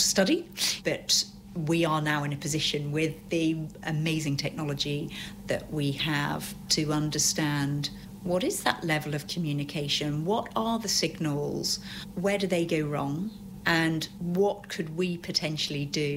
to study, but we are now in a position with the amazing technology that we have to understand what is that level of communication, what are the signals, where do they go wrong, and what could we potentially do